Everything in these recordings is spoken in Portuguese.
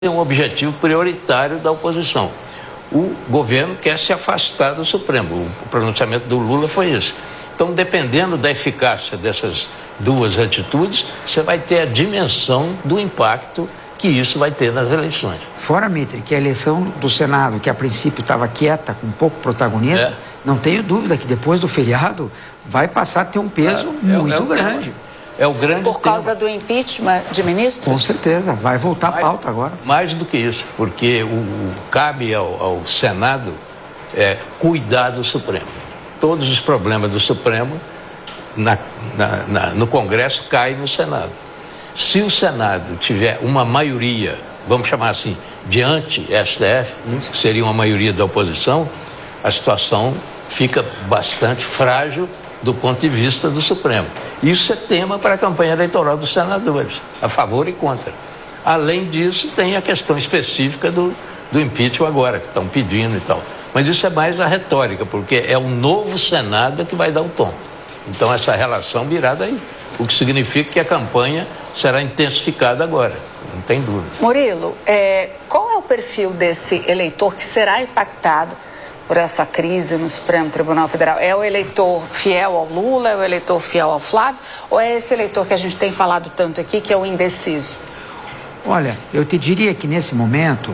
é um objetivo prioritário da oposição. O governo quer se afastar do Supremo. O pronunciamento do Lula foi isso. Então, dependendo da eficácia dessas duas atitudes, você vai ter a dimensão do impacto que isso vai ter nas eleições. Fora, Mitre, que a eleição do Senado, que a princípio estava quieta, com pouco protagonismo, não tenho dúvida que depois do feriado vai passar a ter um peso muito grande. É o grande Por causa do impeachment de ministros? Com certeza, vai voltar a pauta agora. Mais do que isso, porque cabe ao Senado cuidar do Supremo. Todos os problemas do Supremo no Congresso caem no Senado. Se o Senado tiver uma maioria, vamos chamar assim, de anti-STF, que seria uma maioria da oposição, a situação fica bastante frágil do ponto de vista do Supremo. Isso é tema para a campanha eleitoral dos senadores, a favor e contra. Além disso, tem a questão específica do impeachment agora, que estão pedindo e tal. Mas isso é mais a retórica, porque é o novo Senado que vai dar o tom. Então, essa relação virá daí. O que significa que a campanha será intensificada agora, não tem dúvida. Murilo, qual é o perfil desse eleitor que será impactado por essa crise no Supremo Tribunal Federal? É o eleitor fiel ao Lula, é o eleitor fiel ao Flávio, ou é esse eleitor que a gente tem falado tanto aqui, que é o indeciso? Olha, eu te diria que nesse momento,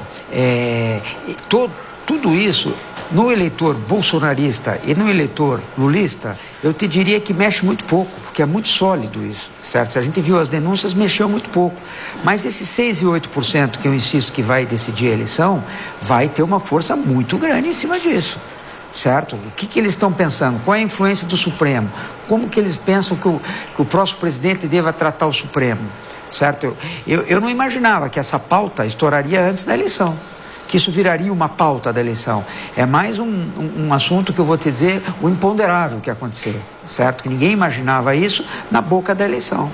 tudo isso, no eleitor bolsonarista e no eleitor lulista, eu te diria que mexe muito pouco, porque é muito sólido isso, certo? Se a gente viu as denúncias, mexeu muito pouco. Mas esses 6 e 8% que eu insisto que vai decidir a eleição, vai ter uma força muito grande em cima disso, certo? O que eles estão pensando? Qual é a influência do Supremo? Como que eles pensam que o próximo presidente deva tratar o Supremo, certo? Eu não imaginava que essa pauta estouraria antes da eleição, que isso viraria uma pauta da eleição. É mais um assunto que eu vou te dizer, o imponderável que aconteceu, certo? Que ninguém imaginava isso na boca da eleição.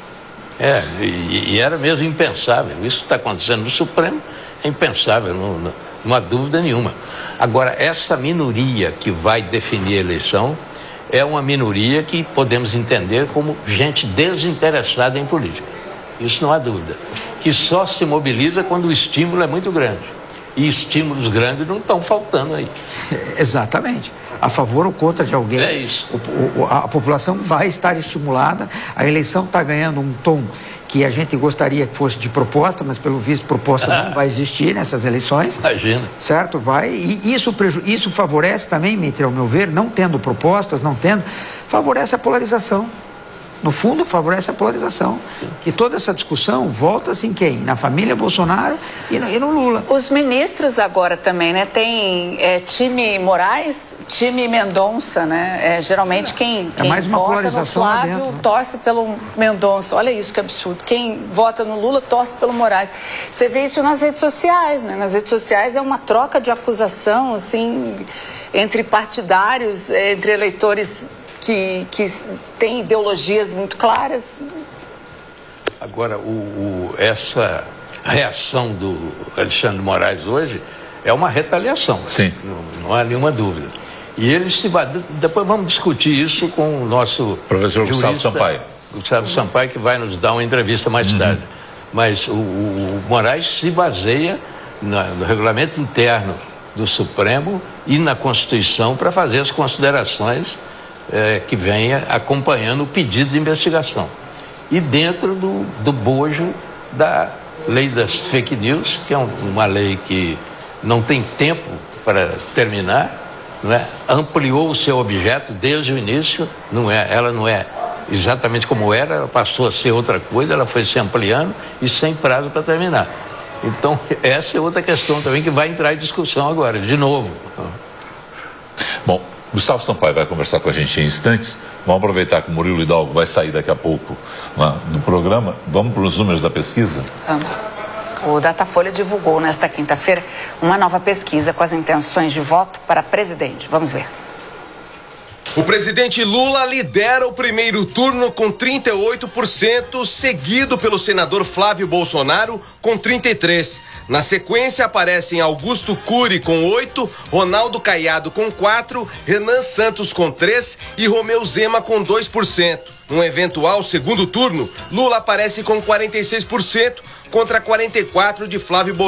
E era mesmo impensável. Isso que está acontecendo no Supremo é impensável, não há dúvida nenhuma. Agora, essa minoria que vai definir a eleição é uma minoria que podemos entender como gente desinteressada em política. Isso não há dúvida. Que só se mobiliza quando o estímulo é muito grande. E estímulos grandes não estão faltando aí. Exatamente. A favor ou contra de alguém. É isso. A população vai estar estimulada. A eleição está ganhando um tom que a gente gostaria que fosse de proposta, mas pelo visto proposta não vai existir nessas eleições. Imagina. Certo? Vai. E isso favorece também, Mitre, ao meu ver, não tendo propostas, favorece a polarização. No fundo, favorece a polarização. Que toda essa discussão volta-se em quem? Na família Bolsonaro e no Lula. Os ministros agora também, né? Tem time Moraes, time Mendonça, né? Geralmente quem vota no Flávio torce pelo Mendonça. Olha isso que absurdo. Quem vota no Lula torce pelo Moraes. Você vê isso nas redes sociais, né? Nas redes sociais é uma troca de acusação, assim, entre partidários, entre eleitores que tem ideologias muito claras. Agora, essa reação do Alexandre de Moraes hoje é uma retaliação. Sim. Não há nenhuma dúvida. E eles depois vamos discutir isso com o nosso professor Gustavo Sampaio. Gustavo Sampaio, que vai nos dar uma entrevista mais tarde. Mas o Moraes se baseia no regulamento interno do Supremo e na Constituição para fazer as considerações que venha acompanhando o pedido de investigação. E dentro do bojo da lei das fake news, que é uma lei que não tem tempo para terminar, não é? Ampliou o seu objeto desde o início, ela não é exatamente como era, ela passou a ser outra coisa, ela foi se ampliando e sem prazo para terminar. Então, essa é outra questão também que vai entrar em discussão agora, de novo. Bom, Gustavo Sampaio vai conversar com a gente em instantes. Vamos aproveitar que o Murilo Hidalgo vai sair daqui a pouco do programa. Vamos para os números da pesquisa? Vamos. O Datafolha divulgou nesta quinta-feira uma nova pesquisa com as intenções de voto para presidente. Vamos ver. O presidente Lula lidera o primeiro turno com 38%, seguido pelo senador Flávio Bolsonaro com 33%. Na sequência aparecem Augusto Cury com 8%, Ronaldo Caiado com 4%, Renan Santos com 3% e Romeu Zema com 2%. No eventual segundo turno, Lula aparece com 46%, contra 44 de Flávio Bolsonaro.